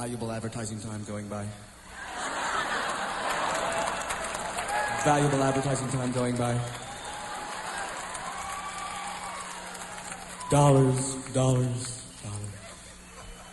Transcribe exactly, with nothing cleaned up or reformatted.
Valuable advertising time going by. Valuable advertising time going by. Dollars, dollars, dollars.